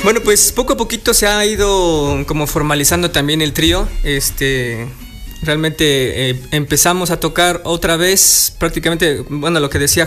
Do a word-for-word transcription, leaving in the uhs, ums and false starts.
Bueno, pues poco a poquito se ha ido como formalizando también el trío. Este, realmente eh, empezamos a tocar otra vez prácticamente, bueno, lo que decía